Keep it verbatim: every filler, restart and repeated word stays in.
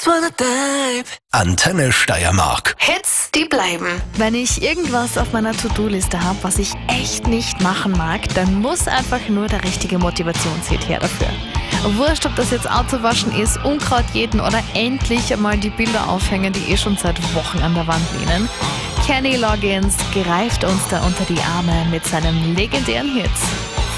just wanna dive. Antenne Steiermark. Hits, die bleiben. Wenn ich irgendwas auf meiner To-Do-Liste habe, was ich echt nicht machen mag, dann muss einfach nur der richtige Motivationshit her dafür. Wurscht, ob das jetzt Autowaschen ist, Unkraut jäten oder endlich einmal die Bilder aufhängen, die eh schon seit Wochen an der Wand lehnen. Kenny Loggins greift uns da unter die Arme mit seinem legendären Hit.